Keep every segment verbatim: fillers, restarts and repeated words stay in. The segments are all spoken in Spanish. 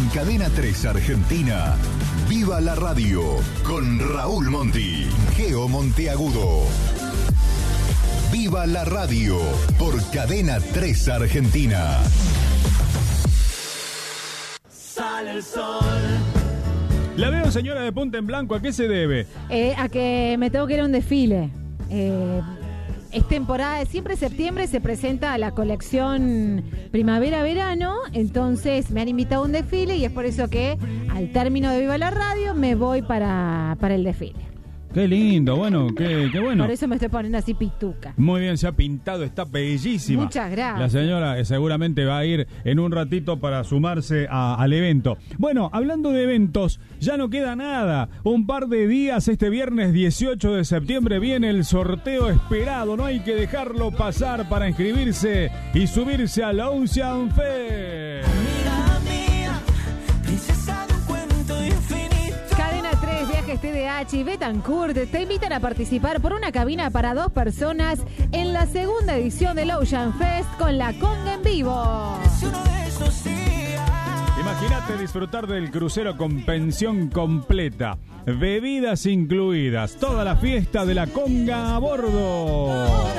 Cadena tres Argentina, Viva la Radio, con Raúl Monti, Geo Monteagudo. Viva la Radio, por Cadena tres Argentina. Sale el sol. La veo, señora de punta en blanco, ¿a qué se debe? Eh, a que me tengo que ir a un desfile. Eh, es temporada, siempre en septiembre se presenta la colección primavera-verano, entonces me han invitado a un desfile y es por eso que al término de Viva la Radio me voy para, para el desfile. Qué lindo, bueno, qué, qué bueno. Por eso me estoy poniendo así pituca. Muy bien, se ha pintado, está bellísima. Muchas gracias. La señora seguramente va a ir en un ratito para sumarse a, al evento. Bueno, hablando de eventos, ya no queda nada. Un par de días, este viernes dieciocho de septiembre viene el sorteo esperado. No hay que dejarlo pasar para inscribirse y subirse al Ocean Fest. T D A H y Betancourt te invitan a participar por una cabina para dos personas en la segunda edición del Ocean Fest con la conga en vivo. Imagínate disfrutar del crucero con pensión completa, bebidas incluidas, toda la fiesta de la conga a bordo.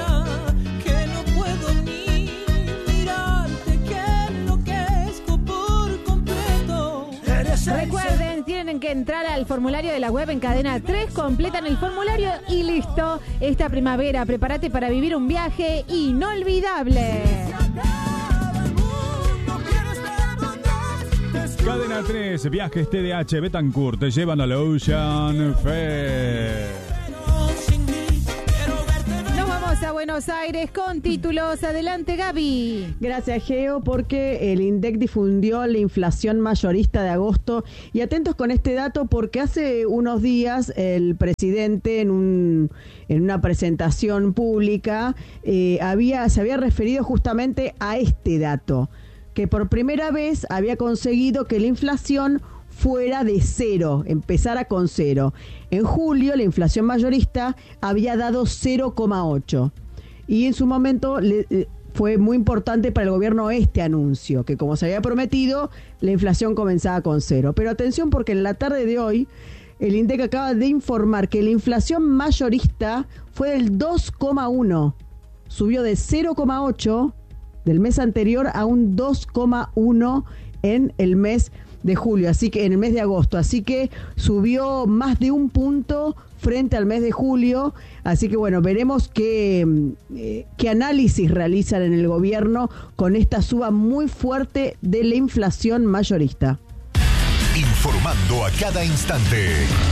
Recuerden, tienen que entrar al formulario de la web en Cadena tres, completan el formulario y listo. Esta primavera, prepárate para vivir un viaje inolvidable. Cadena tres, viajes T D A H, Betancourt, te llevan al Ocean Fest. A Buenos Aires con títulos. Adelante, Gaby. Gracias, Geo, porque el INDEC difundió la inflación mayorista de agosto. Y atentos con este dato porque hace unos días el presidente en un en una presentación pública eh, había se había referido justamente a este dato, que por primera vez había conseguido que la inflación fuera de cero, empezara con cero. En julio la inflación mayorista había dado cero coma ocho y en su momento le, eh, fue muy importante para el gobierno este anuncio, que como se había prometido, la inflación comenzaba con cero. Pero atención porque en la tarde de hoy el INDEC acaba de informar que la inflación mayorista fue del dos coma uno, subió de cero coma ocho del mes anterior a un dos coma uno en el mes de julio, así que en el mes de agosto, así que subió más de un punto frente al mes de julio, así que bueno, veremos qué, eh, qué análisis realizan en el gobierno con esta suba muy fuerte de la inflación mayorista. Informando a cada instante.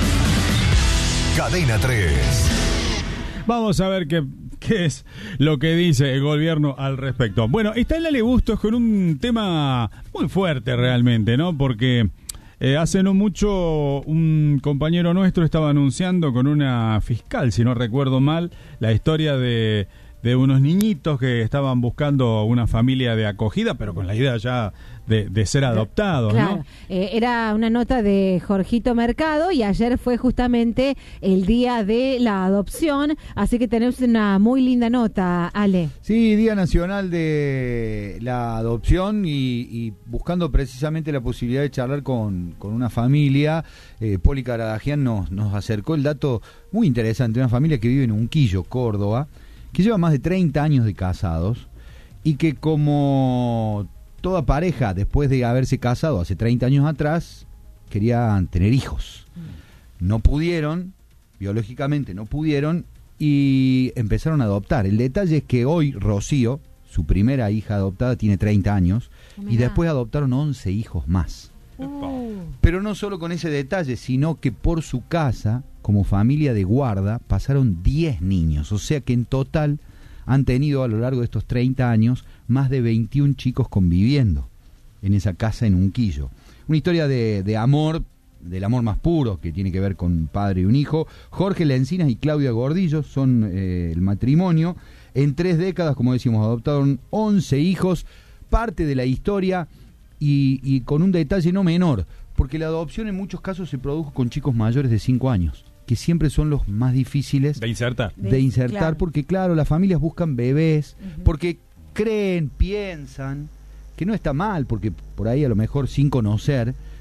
Cadena tres. Vamos a ver qué, qué es lo que dice el gobierno al respecto. Bueno, está Lale Bustos con un tema muy fuerte realmente, ¿no? Porque eh, hace no mucho un compañero nuestro estaba anunciando con una fiscal, si no recuerdo mal, la historia de, de unos niñitos que estaban buscando una familia de acogida, pero con la idea ya de, de ser adoptados, claro, ¿no? Eh, era una nota de Jorgito Mercado y ayer fue justamente el día de la adopción, así que tenemos una muy linda nota, Ale. Sí, Día Nacional de la Adopción y, y buscando precisamente la posibilidad de charlar con, con una familia, eh, Poli Caradagian nos, nos acercó el dato muy interesante, una familia que vive en Unquillo, Córdoba, que lleva más de treinta años de casados y que como toda pareja, después de haberse casado hace treinta años atrás, querían tener hijos. No pudieron, biológicamente no pudieron, y empezaron a adoptar. El detalle es que hoy Rocío, su primera hija adoptada, tiene treinta años, oh, y después adoptaron once hijos más. Oh. Pero no solo con ese detalle, sino que por su casa, como familia de guarda, pasaron diez niños. O sea que en total han tenido a lo largo de estos treinta años más de veintiún chicos conviviendo en esa casa en Unquillo. Una historia de, de amor, del amor más puro, que tiene que ver con un padre y un hijo. Jorge Lencinas y Claudia Gordillo son eh, el matrimonio. En tres décadas, como decimos, adoptaron once hijos. Parte de la historia y, y con un detalle no menor, porque la adopción en muchos casos se produjo con chicos mayores de cinco años, que siempre son los más difíciles de insertar, de insertar claro. Porque claro, las familias buscan bebés, uh-huh. porque creen, piensan que no está mal, porque por ahí a lo mejor sin conocer,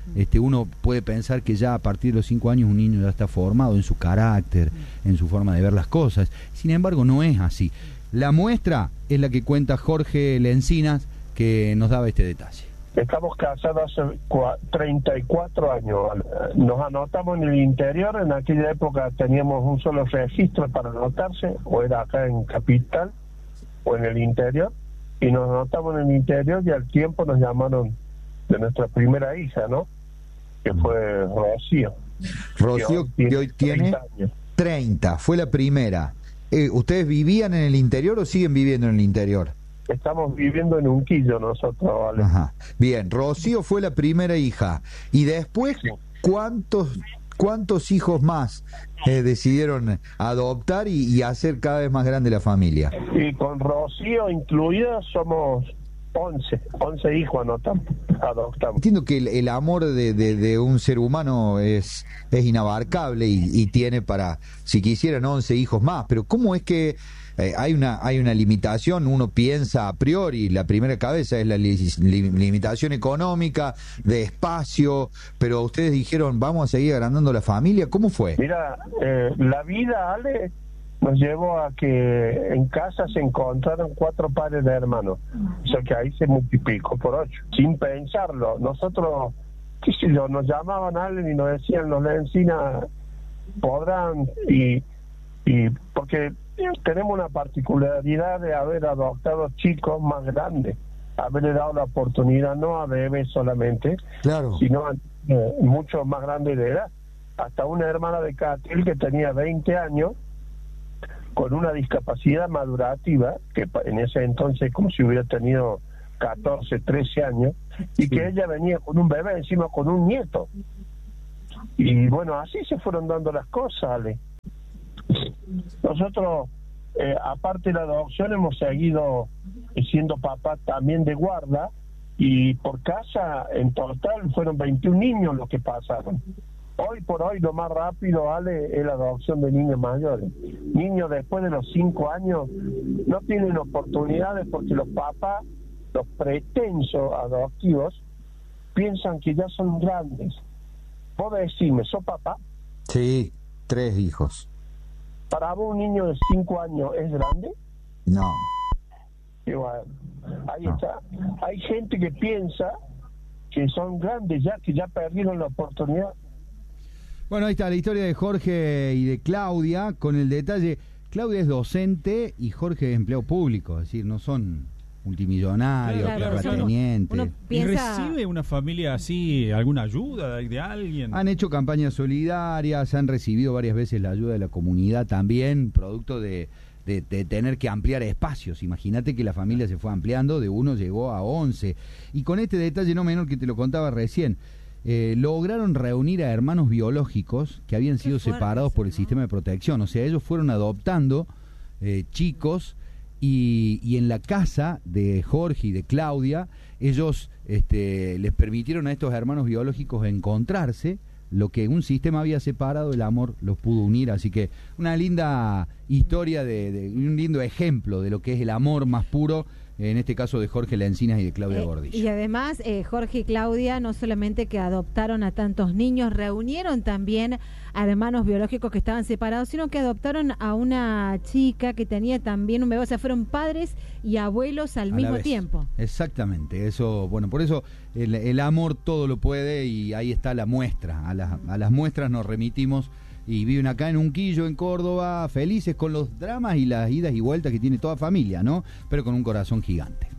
este, uno puede pensar que ya a partir de los cinco años un niño ya está formado en su carácter, en su forma de ver las cosas. Sin embargo, no es así. La muestra es la que cuenta Jorge Lencinas, que nos daba este detalle. Estamos casados hace treinta y cuatro años. Nos anotamos en el interior. En aquella época teníamos un solo registro para anotarse, o era acá en Capital o en el interior, y nos anotamos en el interior y al tiempo nos llamaron de nuestra primera hija, ¿no? Que fue Rocío. Rocío, que hoy tiene treinta, fue la primera. Eh, ¿Ustedes vivían en el interior o siguen viviendo en el interior? Estamos viviendo en Unquillo nosotros, ¿vale? Ajá. Bien, Rocío fue la primera hija. Y después, sí. ¿cuántos cuántos hijos más eh, decidieron adoptar y, y hacer cada vez más grande la familia? Y con Rocío incluida somos once, once hijos anotamos, adoptamos. Entiendo que el, el amor de, de, de un ser humano es, es inabarcable y, y tiene para, si quisieran, once hijos más. Pero ¿cómo es que Eh, hay una hay una limitación? Uno piensa a priori, la primera cabeza es la li, li, limitación económica, de espacio, pero ustedes dijeron, vamos a seguir agrandando la familia. ¿Cómo fue? Mira, eh, la vida, Ale, nos llevó a que en casa se encontraron cuatro pares de hermanos, o sea que ahí se multiplicó por ocho, sin pensarlo. Nosotros, qué sé yo, nos llamaban a alguien y nos decían, los Lencinas podrán, y, y porque tenemos una particularidad de haber adoptado chicos más grandes, haberle dado la oportunidad no a bebés solamente, claro, sino a eh, muchos más grandes de edad. Hasta una hermana de Catil que tenía veinte años, con una discapacidad madurativa, que en ese entonces como si hubiera tenido catorce, trece años, y sí. que ella venía con un bebé encima, con un nieto. Y bueno, así se fueron dando las cosas, Ale. Nosotros, eh, aparte de la adopción, hemos seguido siendo papá también de guarda, y por casa en total fueron veintiún niños los que pasaron. Hoy por hoy lo más rápido, Ale, es la adopción de niños mayores. Niños después de los cinco años no tienen oportunidades porque los papás, los pretensos adoptivos, piensan que ya son grandes. Vos decime, ¿sos papá? Sí, tres hijos. ¿Para vos un niño de cinco años es grande? No. Y bueno, ahí no. está. Hay gente que piensa que son grandes ya, que ya perdieron la oportunidad. Bueno, ahí está la historia de Jorge y de Claudia, con el detalle, Claudia es docente y Jorge es empleado público, es decir, no son multimillonarios, claro, terratenientes. Uno, uno piensa... ¿Y recibe una familia así alguna ayuda de, de alguien? Han hecho campañas solidarias, han recibido varias veces la ayuda de la comunidad también, producto de, de, de tener que ampliar espacios. Imagínate que la familia se fue ampliando, de uno llegó a once. Y con este detalle no menor que te lo contaba recién, Eh, lograron reunir a hermanos biológicos que habían sido fuerte, separados por el ¿no? sistema de protección. O sea, ellos fueron adoptando eh, chicos y, y en la casa de Jorge y de Claudia, ellos este, les permitieron a estos hermanos biológicos encontrarse. Lo que un sistema había separado, el amor los pudo unir. Así que una linda historia, de, de un lindo ejemplo de lo que es el amor más puro, en este caso de Jorge Lencinas y de Claudia eh, Gordillo. Y además, eh, Jorge y Claudia no solamente que adoptaron a tantos niños, reunieron también a hermanos biológicos que estaban separados, sino que adoptaron a una chica que tenía también un bebé. O sea, fueron padres y abuelos al a mismo tiempo. Exactamente, eso, bueno, por eso el, el amor todo lo puede, y ahí está la muestra. A las, a las muestras nos remitimos. Y viven acá en Unquillo, en Córdoba, felices con los dramas y las idas y vueltas que tiene toda familia, ¿no? Pero con un corazón gigante.